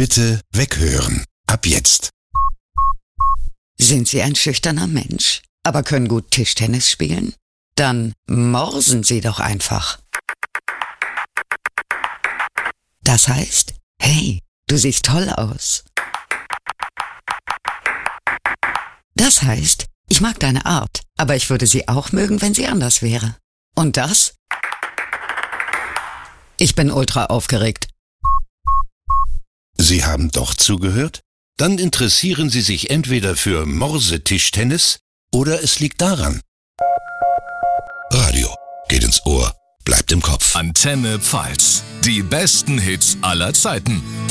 Bitte weghören. Ab jetzt. Sind Sie ein schüchterner Mensch, aber können gut Tischtennis spielen? Dann morsen Sie doch einfach. Das heißt, hey, du siehst toll aus. Das heißt, ich mag deine Art, aber ich würde sie auch mögen, wenn sie anders wäre. Und das? Ich bin ultra aufgeregt. Sie haben doch zugehört? Dann interessieren Sie sich entweder für Morsetischtennis oder es liegt daran. Radio geht ins Ohr, bleibt im Kopf. Antenne Pfalz. Die besten Hits aller Zeiten.